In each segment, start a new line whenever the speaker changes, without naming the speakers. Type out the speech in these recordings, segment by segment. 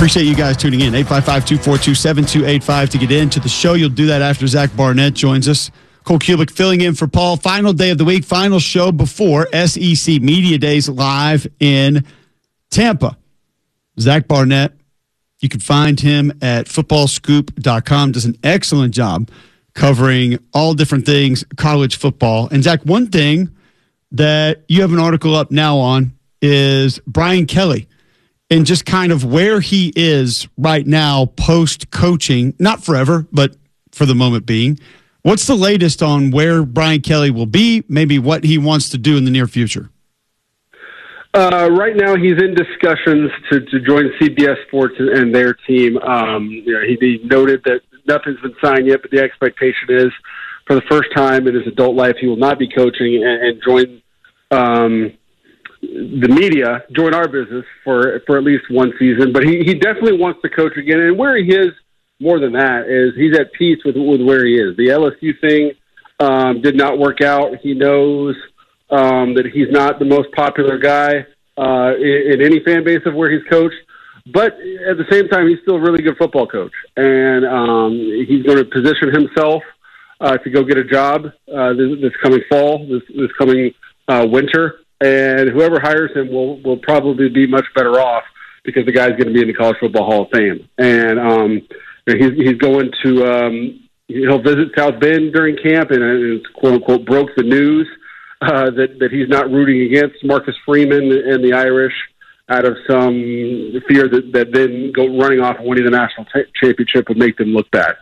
Appreciate you guys tuning in. 855-242-7285 to get into the show. You'll do that after Zach Barnett joins us. Cole Kubick filling in for Paul. Final day of the week, final show before SEC Media Days live in Tampa. Zach Barnett, you can find him at footballscoop.com. Does an excellent job covering all different things college football. And Zach, one thing that you have an article up now on is Brian Kelly and just kind of where he is right now post-coaching, not forever, but for the moment being. What's the latest on where Brian Kelly will be, maybe what he wants to do in the near future?
Right now, he's in discussions to join CBS Sports and their team. He noted that nothing's been signed yet, but the expectation is for the first time in his adult life, he will not be coaching and join the media, join our business for at least one season. But he definitely wants to coach again. And where he is, more than that, is he's at peace with where he is. The LSU thing did not work out. He knows that he's not the most popular guy in any fan base of where he's coached. But at the same time, he's still a really good football coach. And he's going to position himself to go get a job this coming fall, this coming winter. And whoever hires him will probably be much better off because the guy's going to be in the College Football Hall of Fame. And he's going to he'll visit South Bend during camp, and it's quote unquote broke the news that he's not rooting against Marcus Freeman and the Irish out of some fear that then go running off and winning the national championship would make them look bad.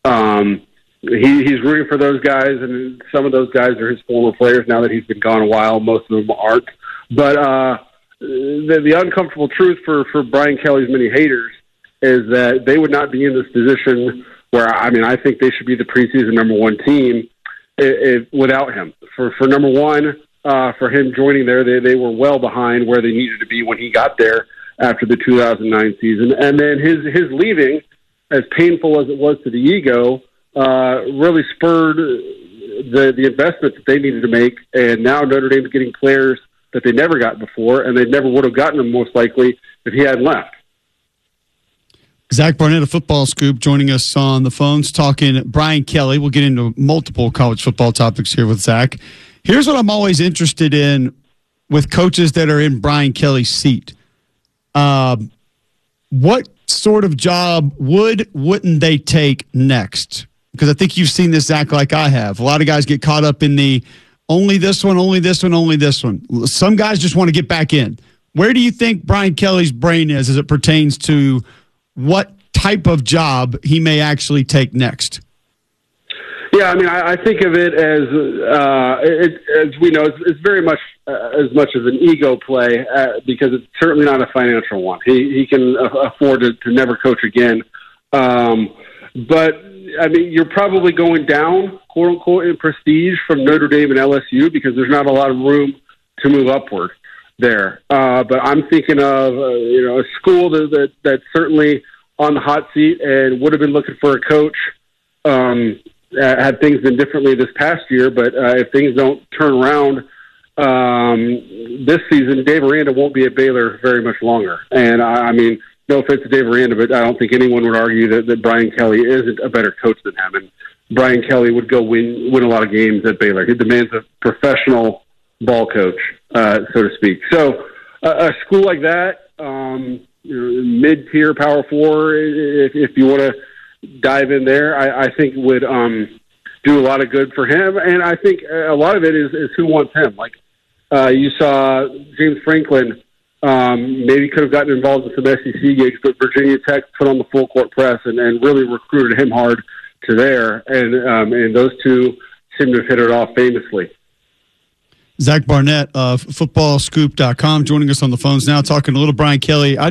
He's rooting for those guys, and some of those guys are his former players now that he's been gone a while. Most of them aren't. But the uncomfortable truth for Brian Kelly's many haters is that they would not be in this position where, I think they should be the preseason number one team without him. For number one, for him joining there, they were well behind where they needed to be when he got there after the 2009 season. And then his leaving, as painful as it was to the ego, really spurred the investment that they needed to make. And now Notre Dame's getting players that they never got before, and they never would have gotten them most likely if he hadn't left.
Zach Barnett of Football Scoop joining us on the phones, talking Brian Kelly. We'll get into multiple college football topics here with Zach. Here's what I'm always interested in with coaches that are in Brian Kelly's seat. What sort of job wouldn't they take next? Because I think you've seen this, Zach, like I have. A lot of guys get caught up in the only this one, only this one, only this one. Some guys just want to get back in. Where do you think Brian Kelly's brain is as it pertains to what type of job he may actually take next?
Yeah, I think of it as we know, it's very much as much as an ego play because it's certainly not a financial one. He can afford to never coach again. But, you're probably going down, quote unquote, in prestige from Notre Dame and LSU because there's not a lot of room to move upward there. But I'm thinking of, a school that's certainly on the hot seat and would have been looking for a coach had things been differently this past year. But if things don't turn around this season, Dave Aranda won't be at Baylor very much longer. And, no offense to Dave Aranda, but I don't think anyone would argue that Brian Kelly isn't a better coach than him. And Brian Kelly would go win a lot of games at Baylor. He demands a professional ball coach, so to speak. So a school like that, mid-tier Power Four, if you want to dive in there, I think would do a lot of good for him. And I think a lot of it is who wants him. Like you saw James Franklin maybe could have gotten involved in some SEC gigs, but Virginia Tech put on the full court press and really recruited him hard to there. And those two seem to have hit it off famously.
Zach Barnett of footballscoop.com joining us on the phones now, talking a little Brian Kelly.